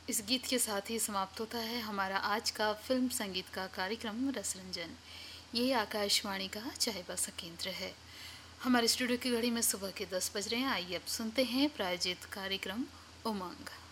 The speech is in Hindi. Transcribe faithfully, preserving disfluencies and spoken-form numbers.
इस गीत के साथ ही समाप्त होता है हमारा आज का फिल्म संगीत का कार्यक्रम रसरंजन। ये आकाशवाणी का चाईबासा केंद्र है। हमारे स्टूडियो की घड़ी में सुबह के दस बज रहे हैं। आइए अब सुनते हैं प्रायोजित कार्यक्रम उमंग।